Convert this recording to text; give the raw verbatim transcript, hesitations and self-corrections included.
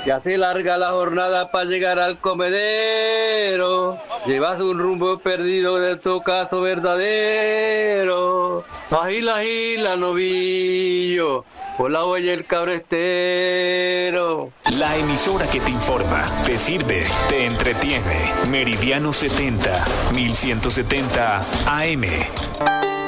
Ya se larga la jornada para llegar al comedero. Llevas un rumbo perdido de tu caso verdadero. Agila, agila, novillo, por la huella el cabrestero. La emisora que te informa, te sirve, te entretiene. Meridiano setenta, mil ciento setenta A M.